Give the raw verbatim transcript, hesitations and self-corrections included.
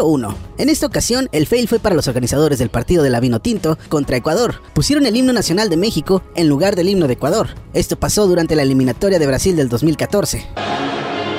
Número uno. En esta ocasión, el fail fue para los organizadores del partido de la Vinotinto contra Ecuador. Pusieron el himno nacional de México en lugar del himno de Ecuador. Esto pasó durante la eliminatoria de Brasil del dos mil catorce.